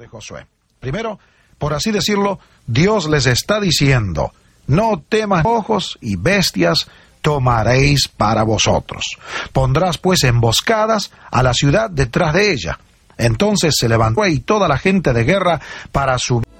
de Josué. Primero, por así decirlo, Dios les está diciendo: no temas ojos y bestias tomaréis para vosotros. Pondrás pues emboscadas a la ciudad detrás de ella. Entonces se levantó y toda la gente de guerra para subir